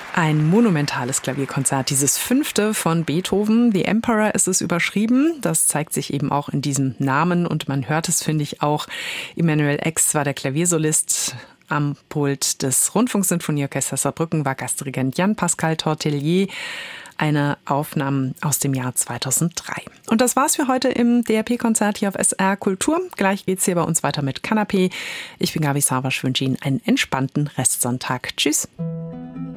Ein monumentales Klavierkonzert, dieses 5. von Beethoven. The Emperor ist es überschrieben. Das zeigt sich eben auch in diesem Namen und man hört es, finde ich, auch. Emanuel Ex war der Klaviersolist. Am Pult des Rundfunksinfonieorchesters Saarbrücken war Gastdirigent Jan-Pascal Tortelier. Eine Aufnahme aus dem Jahr 2003. Und das war's für heute im DRP-Konzert hier auf SR Kultur. Gleich geht's hier bei uns weiter mit Kanapé. Ich bin Gabi Savasch, wünsche Ihnen einen entspannten Restsonntag. Tschüss.